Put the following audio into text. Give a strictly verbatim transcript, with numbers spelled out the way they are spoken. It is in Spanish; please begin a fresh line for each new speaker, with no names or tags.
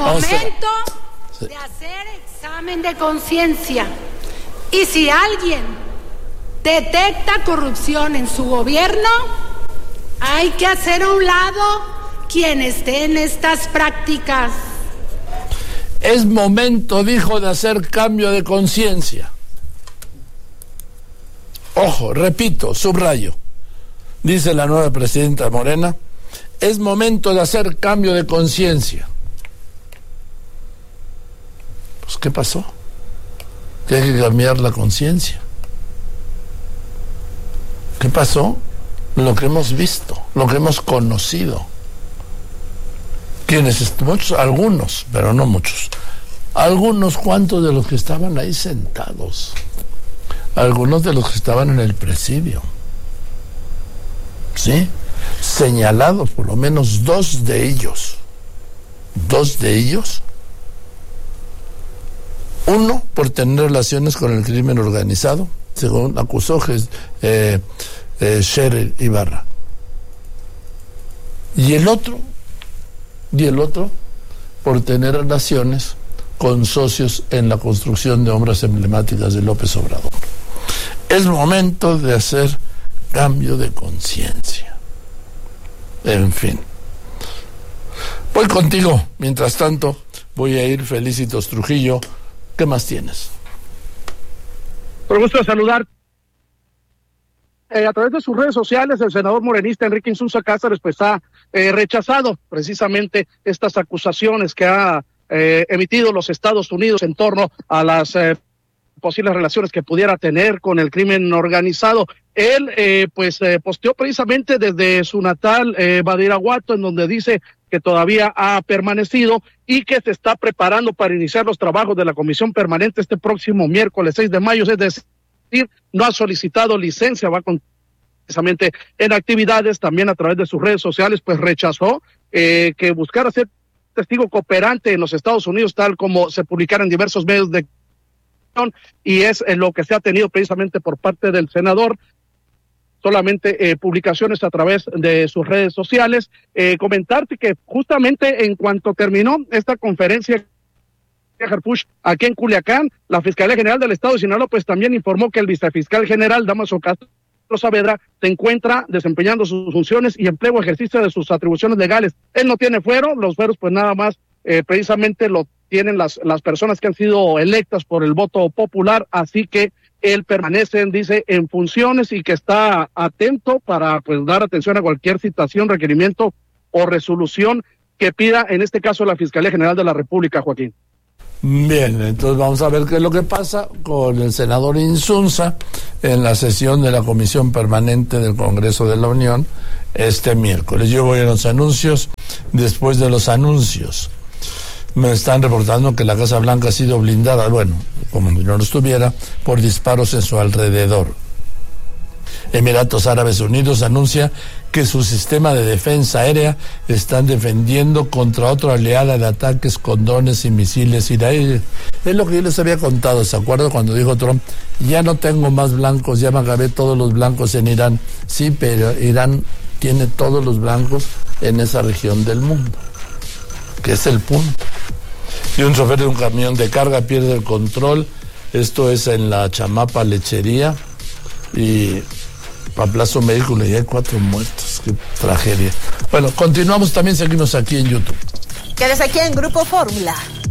momento de hacer examen de conciencia. Y si alguien detecta corrupción en su gobierno, hay que hacer a un lado quien esté en estas prácticas.
Es momento, dijo, de hacer cambio de conciencia. Ojo, repito, subrayo. Dice la nueva presidenta Morena, es momento de hacer cambio de conciencia. Pues, ¿qué pasó? Que hay que cambiar la conciencia. ¿Qué pasó? Lo que hemos visto, lo que hemos conocido. ¿Quiénes? Muchos, algunos, pero no muchos. Algunos cuantos de los que estaban ahí sentados. Algunos de los que estaban en el presidio. ¿Sí? Señalados, por lo menos dos de ellos. Dos de ellos. Uno, por tener relaciones con el crimen organizado, según acusó eh, eh, Cheryl Ibarra. Y el otro, y el otro, por tener relaciones con socios en la construcción de obras emblemáticas de López Obrador. Es momento de hacer cambio de conciencia. En fin. Voy contigo. Mientras tanto, voy a ir Felicitos Trujillo. ¿Qué más tienes?
Por gusto de saludar. Eh, a través de sus redes sociales, el senador morenista Enrique Insunza Cáceres pues ha eh, rechazado precisamente estas acusaciones que ha eh, emitido los Estados Unidos en torno a las eh, posibles relaciones que pudiera tener con el crimen organizado. Él eh, pues eh, posteó precisamente desde su natal eh, Badiraguato, en donde dice que todavía ha permanecido y que se está preparando para iniciar los trabajos de la comisión permanente este próximo miércoles seis de mayo, es decir, no ha solicitado licencia, va con precisamente en actividades. También a través de sus redes sociales pues rechazó eh, que buscara ser testigo cooperante en los Estados Unidos, tal como se publicara en diversos medios de y es eh, lo que se ha tenido precisamente por parte del senador. Solamente eh, publicaciones a través de sus redes sociales. Eh, comentarte que justamente en cuanto terminó esta conferencia aquí en Culiacán, la Fiscalía General del Estado de Sinaloa pues también informó que el vicefiscal general Dámaso Castro Saavedra se encuentra desempeñando sus funciones y en pleno ejercicio de sus atribuciones legales. Él no tiene fuero, los fueros pues nada más eh, precisamente lo tienen las, las personas que han sido electas por el voto popular, así que él permanece, dice, en funciones y que está atento para pues dar atención a cualquier citación, requerimiento o resolución que pida, en este caso, la Fiscalía General de la República, Joaquín.
Bien, entonces vamos a ver qué es lo que pasa con el senador Insunza en la sesión de la Comisión Permanente del Congreso de la Unión este miércoles. Yo voy a los anuncios. Después de los anuncios me están reportando que la Casa Blanca ha sido blindada, bueno, como si no lo estuviera, por disparos en su alrededor. Emiratos Árabes Unidos anuncia que su sistema de defensa aérea están defendiendo contra otra oleada de ataques con drones y misiles iraníes. Es lo que yo les había contado, ¿se acuerdan cuando dijo Trump? Ya no tengo más blancos, ya me acabé todos los blancos en Irán. Sí, pero Irán tiene todos los blancos en esa región del mundo, que es el punto. Y un chofer de un camión de carga pierde el control. Esto es en la Chamapa Lechería y aplaza un vehículo y hay cuatro muertos. Qué tragedia. Bueno, continuamos, también seguimos aquí en YouTube.
Quédese aquí en Grupo Fórmula.